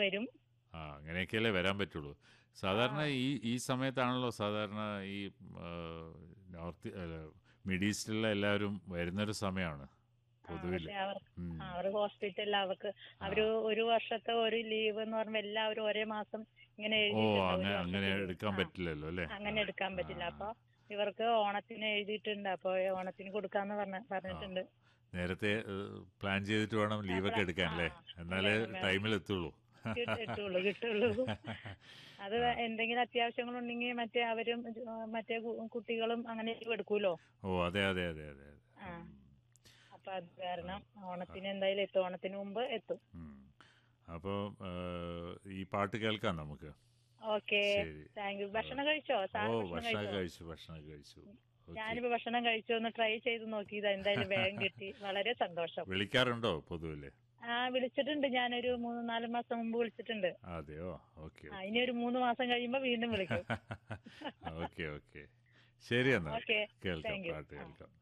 വരും. അങ്ങനെയൊക്കെയല്ലേ വരാൻ പറ്റുള്ളൂ. സാധാരണ ആ ഈ സമയത്താണല്ലോ സാധാരണ ഈ ആ, നോർത്ത് മിഡിൽ ഈസ്റ്റിലുള്ള എല്ലാവരും വരുന്നൊരു സമയമാണ് പൊതുവിൽ. പക്ഷെ അവർ ഉം. അവർ ഹോസ്പിറ്റലിൽ ആ അവര് ഒരു വർഷത്തെ ഒരു ലീവ് എന്ന് പറയുമ്പോൾ എല്ലാവരും ഒരേ മാസം ഇങ്ങനെ ഓ എഴുതിയിട്ടുണ്ട്, ഒരു അങ്ങനെ വർഷത്തെ ലീവ്. എടുക്കാൻ പറ്റില്ലല്ലോ അല്ലേ? അങ്ങനെ എടുക്കാൻ ആ പറ്റില്ല. അപ്പൊ ഇവർക്ക് ഓണത്തിന് എഴുതിയിട്ടുണ്ട്. അപ്പൊ ഓണത്തിന് കൊടുക്കാന്ന് ആ പറഞ്ഞിട്ടുണ്ട്. നേരത്തെ പ്ലാൻ ചെയ്തിട്ട് വേണം അപ്പള ലീവൊക്കെ എടുക്കാൻ ആ അല്ലേ? എന്നാലേ വേണം വേണം. ടൈമിൽ എത്തുള്ളൂ. കിട്ടുള്ളൂ. അത് ആ. എന്തെങ്കിലും അത്യാവശ്യങ്ങളുണ്ടെങ്കിൽ മറ്റേ അവരും മറ്റേ കുട്ടികളും അങ്ങനെ ലീവ് എടുക്കൂലോ. ഓ അതെ അതെ അതെ അതെ അതെ. ആ ഉം. അപ്പൊ അത് കാരണം ഓണത്തിന് എന്തായാലും എത്തും, ഓണത്തിന് മുമ്പ് എത്തും. ഉം. അപ്പോൾ ഈ പാട്ട് കേൾക്കാം നമുക്ക്. ഓക്കെ, ശരി. Thank you. ആ. ഭക്ഷണം കഴിച്ചോ? ഓ സാറ് ഭക്ഷണം കഴിച്ചോ? ഭക്ഷണമൊക്കെ കഴിച്ചു. ഓക്കെ. ഞാനിപ്പോ ഭക്ഷണം കഴിച്ചു, ഒന്ന് ട്രൈ ചെയ്ത് നോക്കിയതാ. എന്തായാലും വേഗം കിട്ടി, വളരെ സന്തോഷം. വിളിക്കാറുണ്ടോ പൊതുവില്? വിളിച്ചിട്ടുണ്ട്. ഞാനൊരു 3-4 മാസം മുമ്പ് വിളിച്ചിട്ടുണ്ട്. അതെയോ? ഓക്കെ ഇനി ഓക്കെ. ഒരു 3 മാസം കഴിയുമ്പോ വീണ്ടും വിളിക്കും. Okay okay. ശരി എന്നാൽ ഓക്കെ, കേൾക്കാം, താങ്ക് യു. പാട്ട് കേൾക്കാം.